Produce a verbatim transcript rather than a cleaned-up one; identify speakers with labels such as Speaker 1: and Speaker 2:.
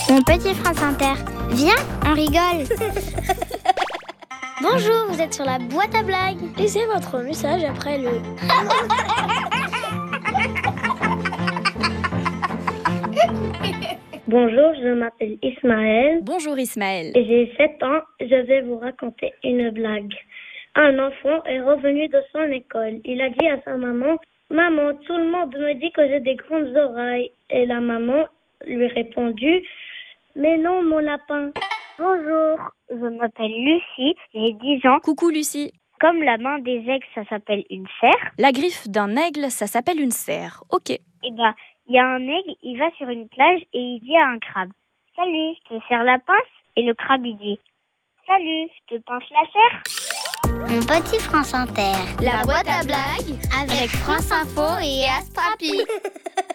Speaker 1: Mon petit France Inter, viens, on rigole. Bonjour, vous êtes sur la boîte à blagues.
Speaker 2: Laissez votre message après le...
Speaker 3: Bonjour, je m'appelle Ismaël.
Speaker 4: Bonjour Ismaël.
Speaker 3: Et j'ai sept ans. Je vais vous raconter une blague. Un enfant est revenu de son école. Il a dit à sa maman, « Maman, tout le monde me dit que j'ai des grandes oreilles. » Et la maman lui répondit, « Mais non, mon lapin. »
Speaker 5: Bonjour, je m'appelle Lucie, j'ai dix ans.
Speaker 4: Coucou Lucie.
Speaker 5: Comme la main des aigles, ça s'appelle une serre.
Speaker 4: La griffe d'un aigle, ça s'appelle une serre. Ok.
Speaker 5: Et bah, il y a un aigle, il va sur une plage et il dit à un crabe, « Salut, je te serre la pince ?» Et le crabe, il dit, « Salut, je te pince la serre ?»
Speaker 1: Mon petit France Inter,
Speaker 2: La boîte à blagues
Speaker 1: avec France Info et Astrapi.